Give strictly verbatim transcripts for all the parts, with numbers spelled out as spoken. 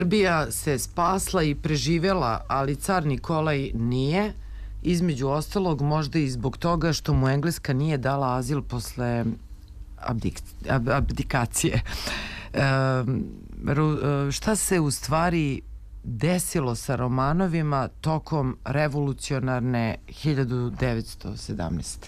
Srbija se spasla i preživela, ali car Nikolaj nije, između ostalog možda i zbog toga što mu Engleska nije dala azil posle abdik, ab, abdikacije. E, šta se u stvari desilo sa Romanovima tokom revolucionarne hiljadu devetsto sedamnaeste.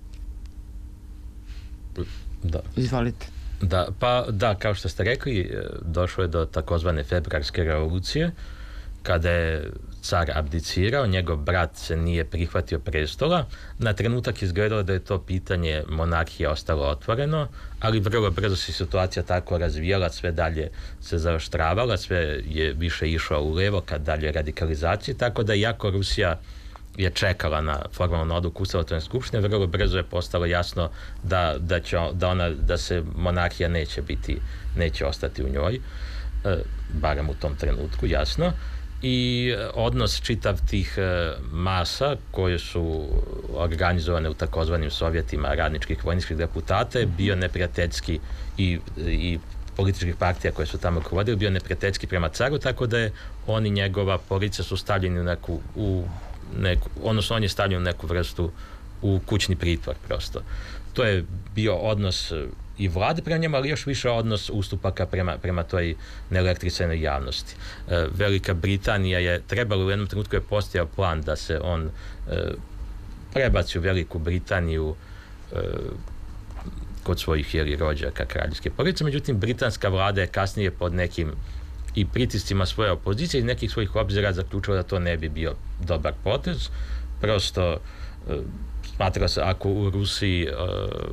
Da. Izvolite. Da, pa da, kao što ste rekli, došlo je do takozvane februarske revolucije, kada je car abdicirao, njegov brat se nije prihvatio prestola. Na trenutak izgledalo da je to pitanje monarhije ostalo otvoreno, ali vrlo brzo se situacija tako razvijala, sve dalje se zaoštravala, sve je više išlo u levo ka dalje radikalizaciji, tako da iako Rusija je čekala na formalnu odluku Ustavotvorne skupštine, vrlo brzo je postalo jasno da, da, će, da, ona, da se monarhija neće biti, neće ostati u njoj, e, barem u tom trenutku, jasno. I odnos čitav tih e, masa koje su organizovane u takozvanim sovjetima radničkih vojničkih deputata je bio neprijateljski i, i političkih partija koje su tamo rukovodili, bio neprijateljski prema caru, tako da je on i njegova porodica su stavljeni u neku, u neku, odnosno on je stavljen u neku vrstu u kućni pritvor prosto. To je bio odnos i vlade prema njemu, ali još više odnos ustupaka prema, prema toj neelektrisanoj javnosti. E, Velika Britanija je trebala, u jednom trenutku je postojao plan da se on e, prebaci u Veliku Britaniju e, kod svojih jeli rođaka kraljevske porodice, međutim britanska vlada je kasnije pod nekim i pritiscima svoje opozicije i nekih svojih obzira zaključila da to ne bi bio dobar potez. Prosto e, smatralo se ako u Rusiji e,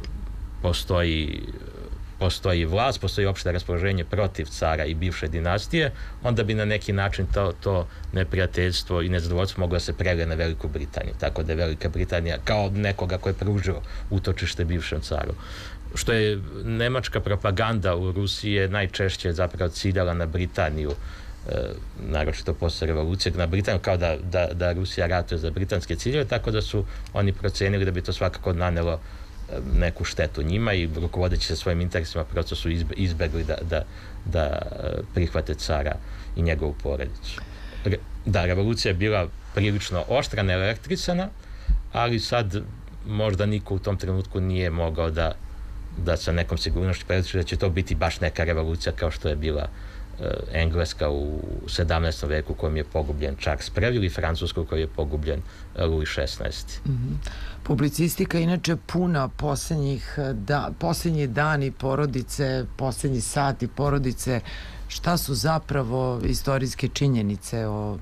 postoji postoji vlast, postoji opšte raspoloženje protiv cara i bivše dinastije, onda bi na neki način to, to neprijateljstvo i nezadovoljstvo moglo da se prelije na Veliku Britaniju. Tako da je Velika Britanija kao nekoga ko je pružio utočište bivšem caru. Što je nemačka propaganda u Rusiji je najčešće zapravo ciljala na Britaniju, e, naročito posle revolucije, na Britaniju, kao da, da, da Rusija ratuje za britanske ciljeve, tako da su oni procenili da bi to svakako nanelo neku štetu njima i rukovodeći se svojim interesima prosto su izbegli da, da, da prihvate cara i njegovu porodicu. Da, revolucija je bila prilično oštra, neelektrisana, ali sad možda niko u tom trenutku nije mogao da, da sa nekom sigurnošću predviđa da će to biti baš neka revolucija kao što je bila Engleska u sedamnaestom veku u kojem je pogubljen Charles prvi ili Francuska u kojoj je pogubljen Louis šesnaesti. Mm-hmm. Publicistika inače puna posljednjih da, posljednji dani porodice, posljednji sati porodice, šta su zapravo istorijske činjenice o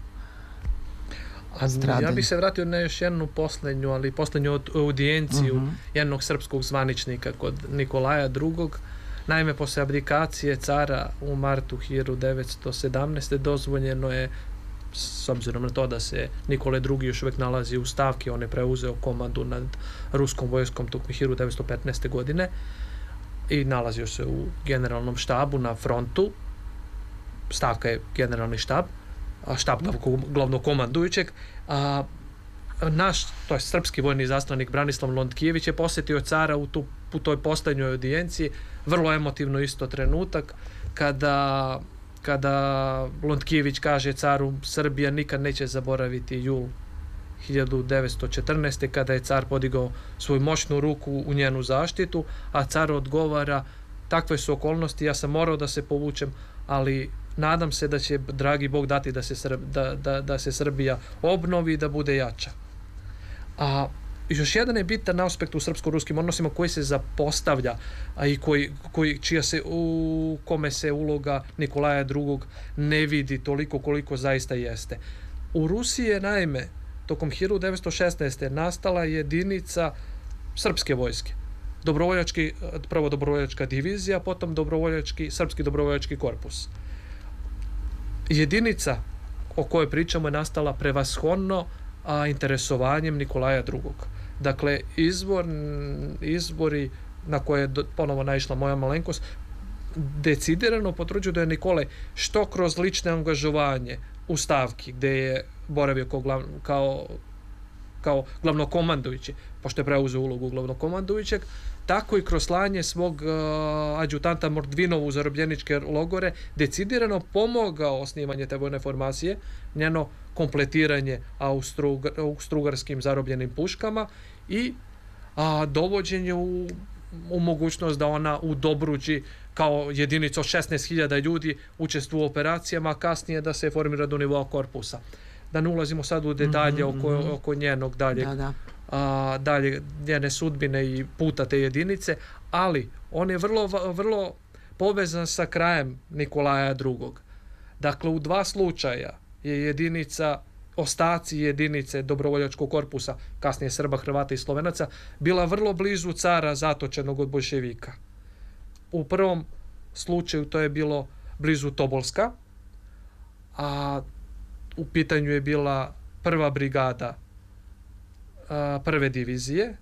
stradanju? Ja bih se vratio na još jednu posljednju, ali posljednju audijenciju mm-hmm. jednog srpskog zvaničnika kod Nikolaja drugog. Naime, posle abdikacije cara u martu hiljadu devetsto sedamnaeste. dozvoljeno je, s obzirom na to da se Nikolaj drugi još uvijek nalazi u stavki, on je preuzeo komandu nad ruskom vojskom tokom hiljadu devetsto petnaeste. godine i nalazio se u generalnom štabu na frontu. Stavka je generalni štab, a štab glavnog komandujućeg. A naš, to je srpski vojni izaslanik Branislav Lontkijević je posjetio cara u, tu, u toj posljednjoj audijenciji. Vrlo emotivno isto trenutak kada, kada Lontkijević kaže caru Srbija nikad neće zaboraviti jul hiljadu devetsto četrnaeste. kada je car podigao svoju moćnu ruku u njenu zaštitu, a car odgovara takve su okolnosti, ja sam morao da se povučem, ali nadam se da će dragi Bog dati da se, Srb, da, da, da se Srbija obnovi i da bude jača. A još jedan je bitan aspekt u srpsko-ruskim odnosima koji se zapostavlja, a i koji, koji, čija se, u kome se uloga Nikolaja drugog ne vidi toliko koliko zaista jeste. U Rusiji je naime tokom hiljadu devetsto šesnaeste. nastala jedinica srpske vojske. Dobrovoljački, prvo dobrovoljačka divizija, potom dobrovoljački, srpski dobrovoljački korpus. Jedinica o kojoj pričamo je nastala prevashodno a, interesovanjem Nikolaja drugog. Dakle, izbor, izbori na koje je ponovo naišla moja malenkost decidirano potvrđuju da je Nikolaj što kroz lične angažovanje u stavki gde je boravio kao, glav, kao, kao glavnokomandujući, pošto je preuzeo ulogu glavnokomandujućeg, tako i kroz slanje svog uh, adjutanta Mordvinova u zarobljeničke logore decidirano pomogao osnivanje te vojne formacije, njeno kompletiranje austrougarskim zarobljenim puškama i a, dovođenje u, u mogućnost da ona u Dobruđi kao jedinica od šesnaest hiljada ljudi učestvuje u operacijama, a kasnije da se formira do nivoa korpusa. Da ne ulazimo sad u detalje mm-hmm. oko, oko njenog daljeg, da, da. A, dalje njene sudbine i puta te jedinice, ali on je vrlo, vrlo povezan sa krajem Nikolaja drugog. Dakle, u dva slučaja je jedinica, ostaci jedinice dobrovoljačkog korpusa, kasnije Srba, Hrvata i Slovenaca, bila vrlo blizu cara zatočenog od boljševika. U prvom slučaju to je bilo blizu Tobolska, a u pitanju je bila prva brigada a, prve divizije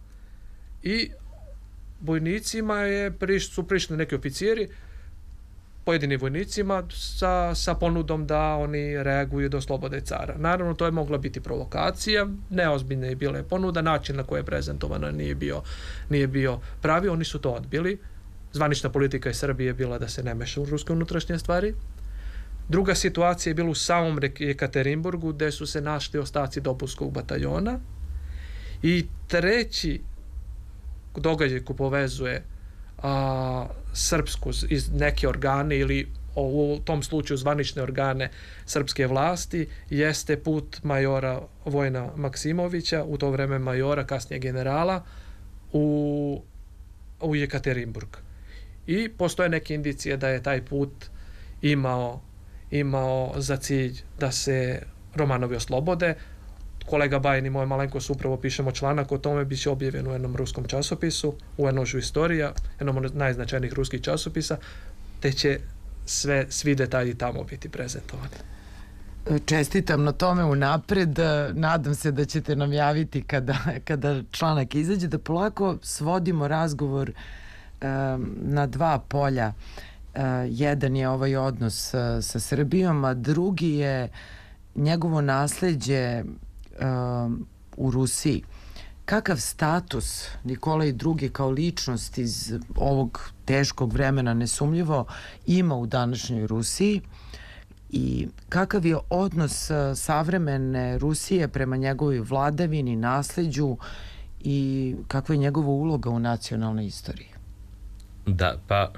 i vojnicima je priš, su prišli neki oficiri, pojedini vojnicima sa, sa ponudom da oni reaguju do slobode cara. Naravno, to je mogla biti provokacija, neozbiljna je bila ponuda, način na koji je prezentovana nije bio, nije bio pravi, oni su to odbili. Zvanična politika iz Srbije je bila da se ne meša u ruske unutrašnje stvari. Druga situacija je bila u samom Jekaterinburgu, gde su se našli ostaci Dobruškog bataljona. I treći događaj koji povezuje a, srpsku iz neke organe ili u tom slučaju zvanične organe srpske vlasti jeste put majora Vojna Maksimovića, u to vreme majora, kasnije generala, u, u Jekaterinburg. I postoje neke indicije da je taj put imao, imao za cilj da se Romanovi oslobode. Kolega Bajin i moja malenkost upravo pišemo članak o tome, bit će objavljen u jednom ruskom časopisu, u Enožu istorija, jednom od najznačajnijih ruskih časopisa, te će sve, svi detalji tamo biti prezentovani. Čestitam na tome unapred, nadam se da ćete nam javiti kada, kada članak izađe, da polako svodimo razgovor um, na dva polja. Uh, jedan je ovaj odnos uh, sa Srbijom, a drugi je njegovo nasleđe um, u Rusiji. Kakav status Nikolaj drugi kao ličnost iz ovog teškog vremena nesumljivo ima u današnjoj Rusiji i kakav je odnos savremene Rusije prema njegovoj vladavini, nasleđu i kakva je njegova uloga u nacionalnoj istoriji? Da, pa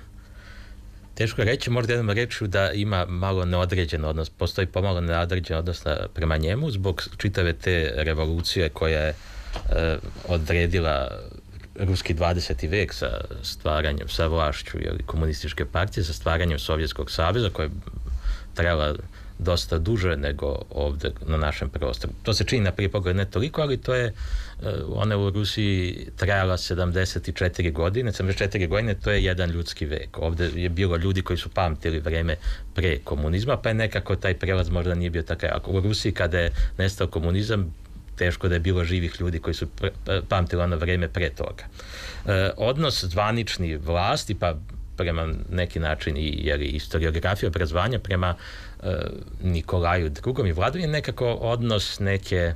teško reći, možda jednom rečju da ima malo neodređen odnos, postoji pomalo neodređen odnos prema njemu zbog čitave te revolucije koja je e, odredila ruski dvadeseti vek sa stvaranjem, sa vlašću ili komunističke partije, sa stvaranjem Sovjetskog saveza koja je trajala dosta duže nego ovde na našem prostoru. To se čini na prvi pogled ne toliko, ali to je, ona u Rusiji trajala sedamdeset četiri godine, sedamdeset četiri godine, to je jedan ljudski vek. Ovde je bilo ljudi koji su pamtili vreme pre komunizma, pa je nekako taj prelaz možda nije bio takav. Ako u Rusiji kada je nestao komunizam, teško da je bilo živih ljudi koji su pamtili ono vreme pre toga. E, odnos zvanični vlasti, pa prema neki način i jeli, historiografija obrazovanja prema e, Nikolaju drugom i vladom je nekako odnos neke e,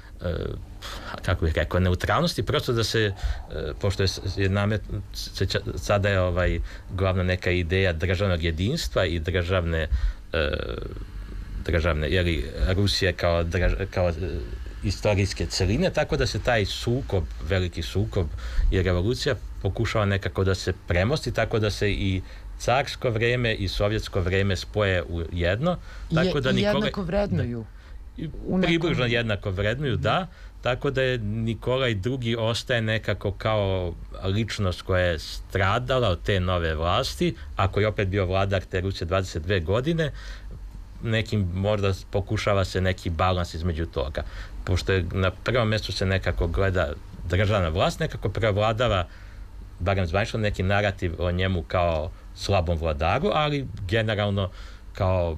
kako bih rekao, neutralnosti, prosto da se, e, pošto je, je namet, se, sada je ovaj, glavna neka ideja državnog jedinstva i državne e, državne, jeli, Rusije kao, draž, kao e, istorijske celine, tako da se taj sukob, veliki sukob i revolucija pokušava nekako da se premosti, tako da se i carsko vreme i sovjetsko vreme spoje u jedno. Tako Je, da i Nikolaj, jednako vrednuju. Da, približno jednako vrednuju, da. Tako da je Nikolaj drugi ostaje nekako kao ličnost koja je stradala od te nove vlasti, ako je opet bio vladar te Rusije dvadeset dve godine, nekim možda pokušava se neki balans između toga. Pošto je na prvom mjestu se nekako gleda državna vlast, nekako prevladava, barem zvanično, neki narativ o njemu kao slabom vladaru, ali generalno kao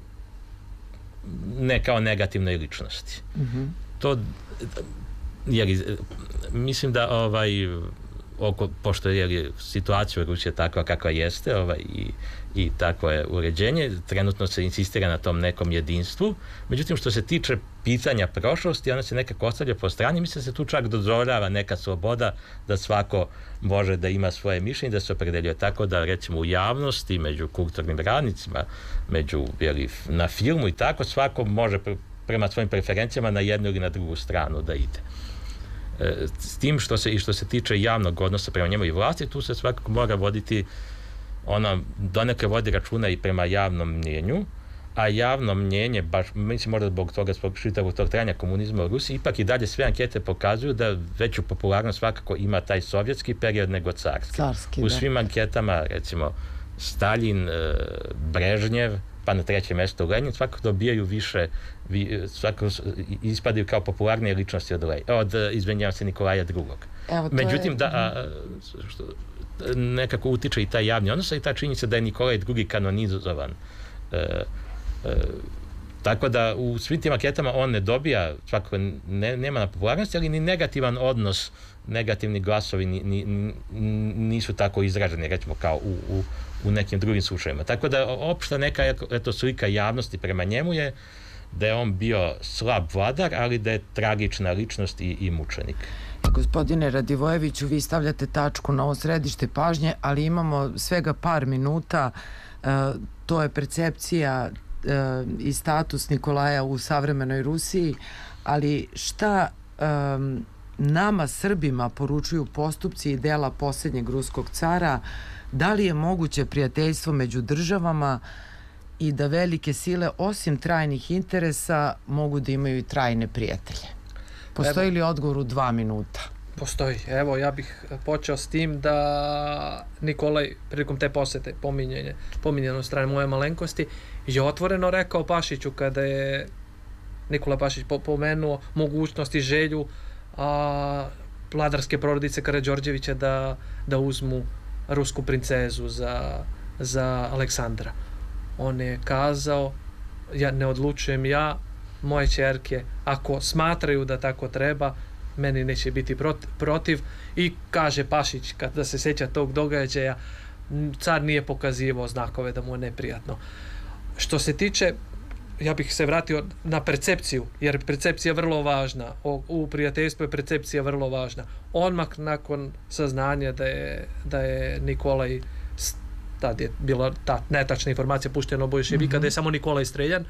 ne kao negativnoj ličnosti. Mm-hmm. To, jer, mislim da ovaj oko, pošto je situacija u Rusiji takva kakva jeste ovaj, i, i takvo je uređenje, trenutno se insistira na tom nekom jedinstvu. Međutim, što se tiče pitanja prošlosti, ona se nekako ostavlja po strani. Mislim da se tu čak dozvoljava neka sloboda da svako može da ima svoje mišljenje, da se opredeljuje. Tako da, recimo, u javnosti, među kulturnim radnicima, među, jeli, na filmu i tako, svako može prema svojim preferencijama na jednu ili na drugu stranu da ide. E, s tim što se, i što se tiče javnog odnosa prema njemu i vlasti, tu se svakako mora voditi, ona donekle vodi računa i prema javnom mnjenju, a javno mnjenje, baš, mislim možda zbog toga, zbog čitavog tog trajanja komunizma u Rusiji, ipak i dalje sve ankete pokazuju da veću popularnost svakako ima taj sovjetski period nego carski. Carski, u da. svim anketama, recimo, Stalin, Brežnjev, pa na trećem mjestu Lenin, svakako dobijaju više, svakako ispadaju kao popularnije ličnosti od, od izvinjavam se, Nikolaja drugog. Evo, Međutim, je... da, a, što, nekako utiče i taj javni odnos i ta činjenica da je Nikolaj drugi kanonizovan. E, e, tako da u svim tim anketama on ne dobija, svakako ne, nema na popularnosti, ali ni negativan odnos, negativni glasovi ni, ni, nisu tako izraženi, recimo kao u, u, u nekim drugim slučajima. Tako da opšta neka eto, slika javnosti prema njemu je da je on bio slab vladar, ali da je tragična ličnost i, i mučenik. Gospodine Radivojeviću, vi stavljate tačku na ovo središte pažnje, ali imamo svega par minuta. E, to je percepcija e, i status Nikolaja u savremenoj Rusiji, ali šta e, nama Srbima poručuju postupci i dela posljednjeg ruskog cara? Da li je moguće prijateljstvo među državama i da velike sile, osim trajnih interesa, mogu da imaju i trajne prijatelje? Postoji li odgovor u dva minuta? Postoji. Evo, ja bih počeo s tim da Nikolaj, prilikom te posete, pominjanje, pominjeno od strane moje malenkosti, je otvoreno rekao Pašiću kada je Nikola Pašić pomenuo mogućnost i želju a, vladarske porodice Karađorđevića da, da uzmu rusku princezu za, za Aleksandra. On je kazao, ja ne odlučujem ja, moje ćerke, ako smatraju da tako treba, meni neće biti protiv. I kaže Pašić, kada se sjeća tog događaja, car nije pokazivao znakove da mu je neprijatno. Što se tiče, ja bih se vratio na percepciju, jer percepcija je vrlo važna. O, u prijateljstvu je percepcija vrlo važna. Odmah nakon saznanja da je, da je Nikolaj, tad je bila ta netačna informacija puštena o boljševika, mm-hmm. da je samo Nikolaj streljan,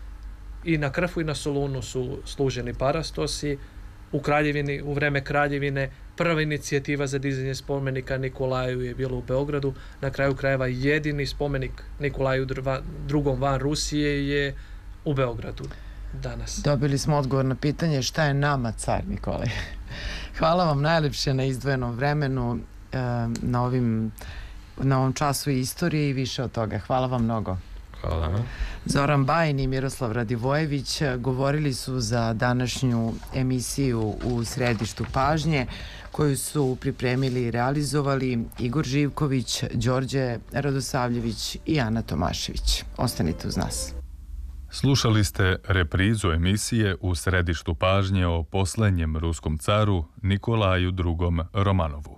i na Krfu i na Solunu su služeni parastosi. U Kraljevini, u vreme Kraljevine, prva inicijativa za dizanje spomenika Nikolaju je bila u Beogradu. Na kraju krajeva jedini spomenik Nikolaju drugom van Rusije je u Beogradu danas. Dobili smo odgovor na pitanje šta je nama car Nikolaj. Hvala vam najlepše na izdvojenom vremenu, na, ovim, na ovom času istorije i više od toga. Hvala vam mnogo. Hvala. Zoran Bajin i Miroslav Radivojević govorili su za današnju emisiju u središtu pažnje, koju su pripremili i realizovali Igor Živković, Đorđe Radosavljević i Ana Tomašević. Ostanite uz nas. Slušali ste reprizu emisije u središtu pažnje o poslednjem ruskom caru Nikolaju drugom Romanovu.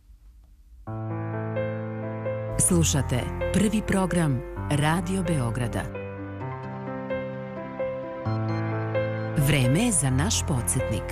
Slušate prvi program Radio Beograda. Vreme je za naš podsjetnik.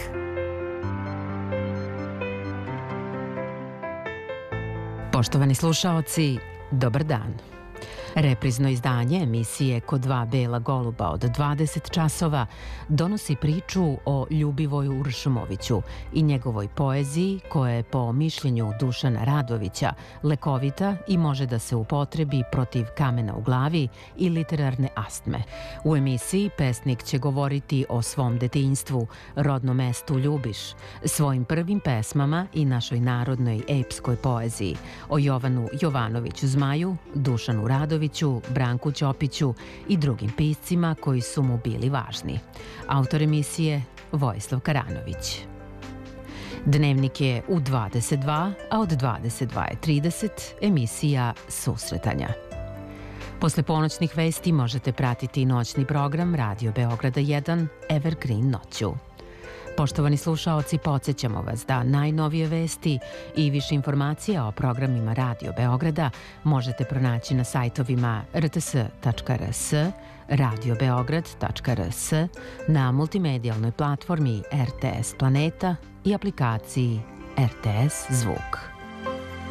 Poštovani slušaoci, dobar dan. Reprizno izdanje emisije Ko dva bela goluba od dvadeset časova donosi priču o Ljubivoju Uršumoviću i njegovoj poeziji koja je po mišljenju Dušana Radovića lekovita i može da se upotrebi protiv kamena u glavi i literarne astme. U emisiji pesnik će govoriti o svom detinjstvu, rodnom mestu Ljubiš, svojim prvim pesmama i našoj narodnoj epskoj poeziji, o Jovanu Jovanoviću Zmaju, Dušanu Radoviću, Branku Ćopiću i drugim piscima koji su mu bili važni. Autor emisije Vojislav Karanović. Dnevnik je u dvadeset dva, a od dvadeset dva i trideset emisija Susretanja. Posle ponoćnih vesti možete pratiti noćni program Radio Beograda jedan Evergreen noću. Poštovani slušaoci, podsjećamo vas da najnovije vesti i više informacija o programima Radio Beograda možete pronaći na sajtovima r t s tačka r s, radio beograd tačka r s, na multimedijalnoj platformi R T S Planeta i aplikaciji R T S Zvuk.